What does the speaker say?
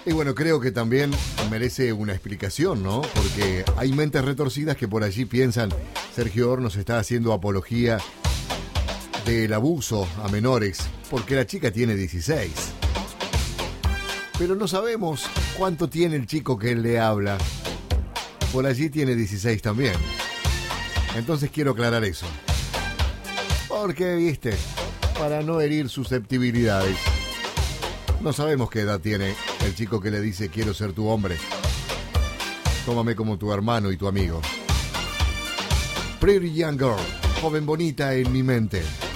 Y bueno, creo que también merece una explicación, ¿no? Porque hay mentes retorcidas que por allí piensan, Sergio Hornos está haciendo apología del abuso a menores, porque la chica tiene 16. Pero no sabemos cuánto tiene el chico que él le habla. Por allí tiene 16 también. Entonces quiero aclarar eso. Porque, viste, para no herir susceptibilidades. No sabemos qué edad tiene el chico que le dice quiero ser tu hombre. Tómame como tu hermano y tu amigo. Pretty Young Girl, joven bonita en mi mente.